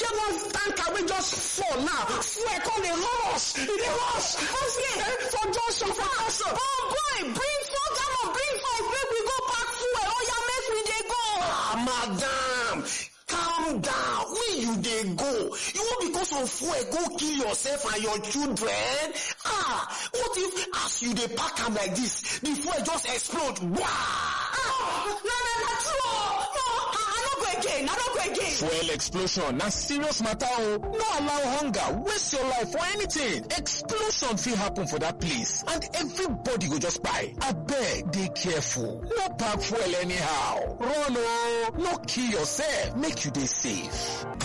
get one tanker wey just fall now. Fuel come dey rush. E dey rush. For junction, for junction. Oh boy, bring 4 gallon, bring 5, make we go pack fuel. Oh yeah, make we dey go. Madam, calm down. Where you dey go? You wan because of fuel go kill yourself and your children? What if as you dey pack am like this, the fuel just explode? Wah! Na true. No, I no go again. Fuel explosion na serious matter o. No allow hunger waste your life for anything. Explosion fit happen for that place and everybody go just kpai. Abeg dey careful. No pack fuel anyhow. Run o. No kill yourself. Make you dey safe.